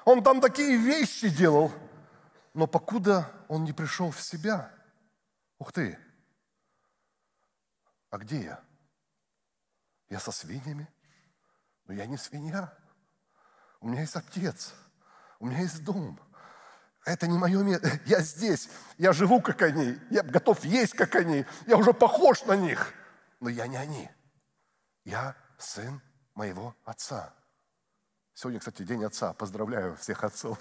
Он там такие вещи делал. Но покуда он не пришел в себя, ух ты, а где я? Я со свиньями? Но я не свинья. У меня есть отец, у меня есть дом. Это не мое место. Я здесь, я живу, как они, я готов есть, как они, я уже похож на них. Но я не они. Я сын моего отца. Сегодня, кстати, день отца. Поздравляю всех отцов.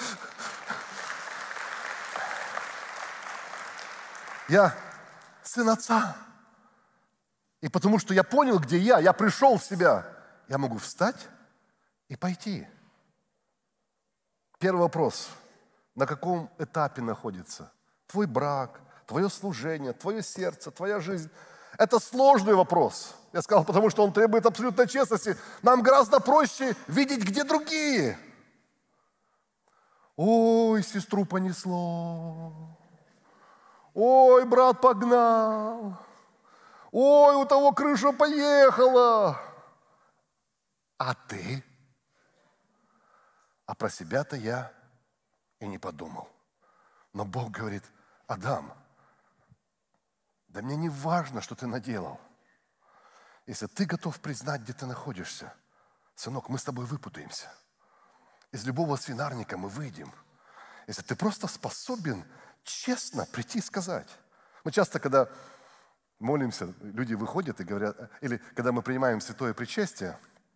Я сын отца. И потому что я понял, где я пришел в себя, я могу встать и пойти. Первый вопрос. На каком этапе находится твой брак, твое служение, твое сердце, твоя жизнь? Это сложный вопрос. Я сказал, потому что он требует абсолютной честности. Нам гораздо проще видеть, где другие. Ой, сестру понесло. Ой, брат погнал. Ой, у того крыша поехала. А ты? А про себя-то я и не подумал. Но Бог говорит: Адам, да мне не важно, что ты наделал. Если ты готов признать, где ты находишься, сынок, мы с тобой выпутаемся. Из любого свинарника мы выйдем. Если ты просто способен честно прийти и сказать. Мы часто, когда молимся, люди выходят и говорят, или когда мы принимаем святое причастие,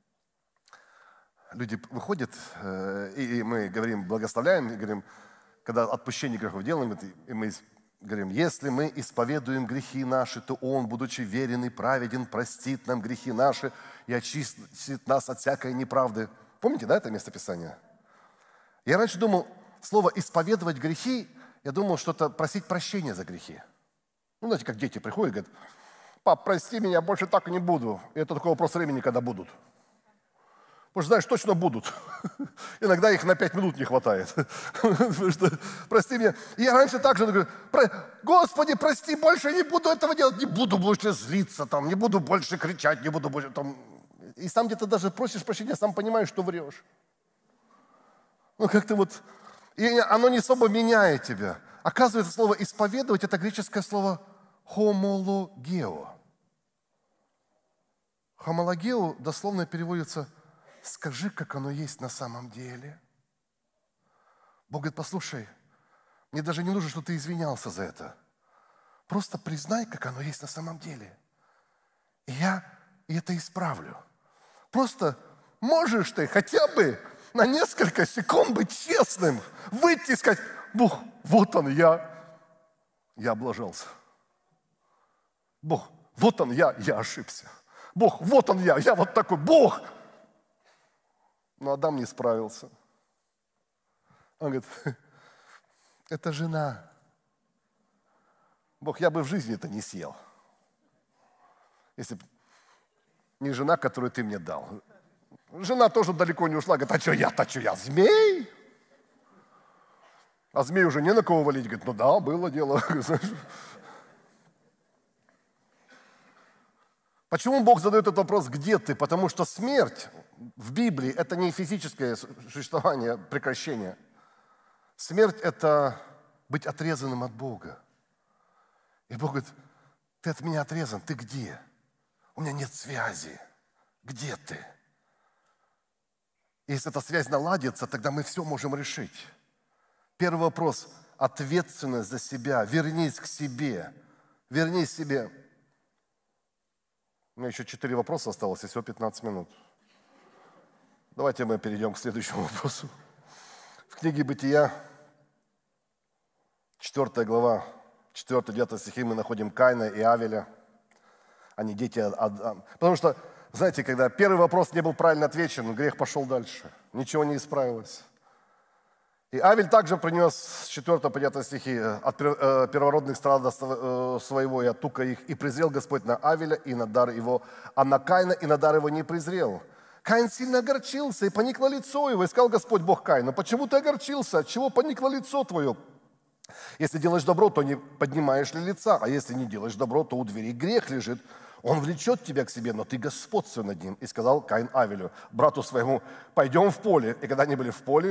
люди выходят, и мы говорим, благословляем, и говорим, когда отпущение грехов делаем, и мы говорим, если мы исповедуем грехи наши, то Он, будучи верен и праведен, простит нам грехи наши и очистит нас от всякой неправды. Помните, да, это местописание? Я раньше думал, слово «исповедовать грехи», я думал, что это просить прощения за грехи. Ну, знаете, как дети приходят и говорят: пап, прости меня, больше так и не буду. И это такой вопрос времени, когда будут. Потому что, знаешь, точно будут. Иногда их на 5 минут не хватает. Потому что, прости меня. И я раньше так же говорю: Господи, прости, больше не буду этого делать. Не буду больше злиться, там, не буду больше кричать, не буду больше там. И сам где-то даже просишь прощения, сам понимаешь, что врешь. Ну, как-то вот... И оно не особо меняет тебя. Оказывается, слово «исповедовать» — это греческое слово «хомологео». Хомологео дословно переводится «скажи, как оно есть на самом деле». Бог говорит: послушай, мне даже не нужно, чтобы ты извинялся за это. Просто признай, как оно есть на самом деле. И я это исправлю. Просто можешь ты хотя бы на несколько секунд быть честным, выйти и сказать: Бог, вот он я облажался. Бог, вот он я ошибся. Бог, вот он я вот такой, Бог. Но Адам не справился. Он говорит: это жена. Бог, я бы в жизни это не съел, если бы не жена, которую ты мне дал. Жена тоже далеко не ушла. Говорит: а что я, змей? А змей уже не на кого валить. Говорит: ну да, было дело. Почему Бог задает этот вопрос: где ты? Потому что смерть в Библии – это не физическое существование, прекращение. Смерть – это быть отрезанным от Бога. И Бог говорит: ты от меня отрезан, ты где? У меня нет связи. Где ты? Если эта связь наладится, тогда мы все можем решить. Первый вопрос – ответственность за себя. Вернись к себе. Вернись к себе. У меня еще 4 вопроса осталось, и всего 15 минут. Давайте мы перейдем к следующему вопросу. В книге «Бытия», 4 глава, 4-9 стихи, мы находим Каина и Авеля. Они дети Адама. Потому что, знаете, когда первый вопрос не был правильно отвечен, грех пошел дальше. Ничего не исправилось. И Авель также принес с 4 по 9 стихи: от первородных стада своего и от тука их. И презрел Господь на Авеля и на дар его, а на Каина и на дар его не презрел. Каин сильно огорчился, и поникло лицо его. И сказал Господь Бог Каину: почему ты огорчился? Отчего поникло лицо твое? Если делаешь добро, то не поднимаешь ли лица? А если не делаешь добро, то у двери грех лежит. Он влечет тебя к себе, но ты господствуй над ним. И сказал Каин Авелю, брату своему: пойдем в поле. И когда они были в поле,